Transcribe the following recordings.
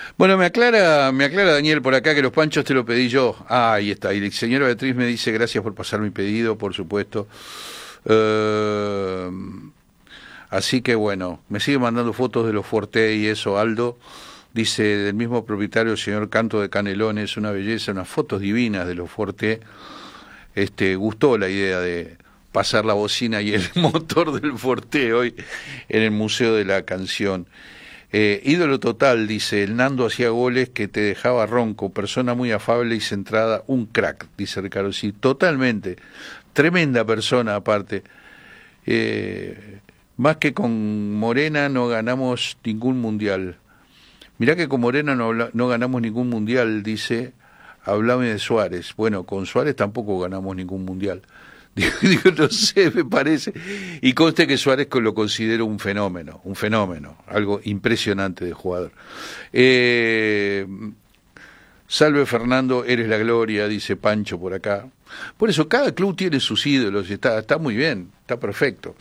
Bueno, me aclara Daniel por acá que los panchos te lo pedí yo. Ah, ahí está. Y la señora Beatriz me dice gracias por pasar mi pedido, por supuesto. Eh, Así que bueno, me sigue mandando fotos de los Forte y eso, Aldo. Dice del mismo propietario, el señor Canto de Canelones, una belleza, unas fotos divinas de los Forte. Gustó la idea de pasar la bocina y el motor del Forte hoy en el Museo de la Canción. Ídolo total, dice, el Nando hacía goles que te dejaba ronco, persona muy afable y centrada, un crack, dice Ricardo. Sí, totalmente, tremenda persona aparte. Más que con Morena no ganamos ningún mundial. Mirá que con Morena no ganamos ningún mundial, dice, hablame de Suárez. Bueno, con Suárez tampoco ganamos ningún mundial. Digo, no sé, me parece. Y conste que Suárez lo considero un fenómeno, algo impresionante de jugador. Salve Fernando, eres la gloria, dice Pancho por acá. Por eso, cada club tiene sus ídolos y está muy bien, está perfecto.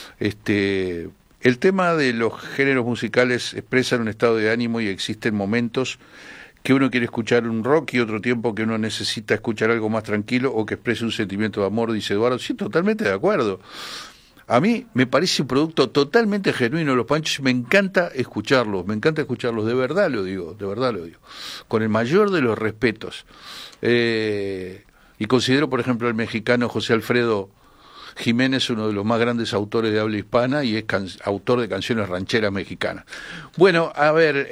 El tema de los géneros musicales expresan un estado de ánimo y existen momentos que uno quiere escuchar un rock y otro tiempo que uno necesita escuchar algo más tranquilo o que exprese un sentimiento de amor, dice Eduardo. Sí, totalmente de acuerdo. A mí me parece un producto totalmente genuino, los Panchos, me encanta escucharlos, de verdad lo digo, con el mayor de los respetos. Y considero, por ejemplo, al mexicano José Alfredo Jiménez uno de los más grandes autores de habla hispana y es autor de canciones rancheras mexicanas. Bueno, a ver,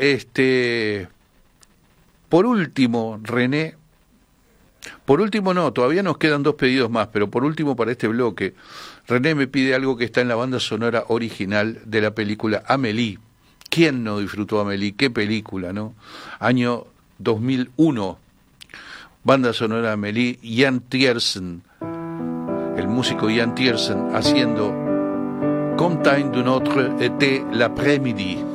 por último, René, todavía nos quedan 2 pedidos más, pero por último para este bloque, René me pide algo que está en la banda sonora original de la película Amélie. ¿Quién no disfrutó Amélie? ¿Qué película, no? Año 2001, banda sonora Amélie, Jan Tiersen, el músico Jan Tiersen haciendo Contagne d'un autre été l'après-midi.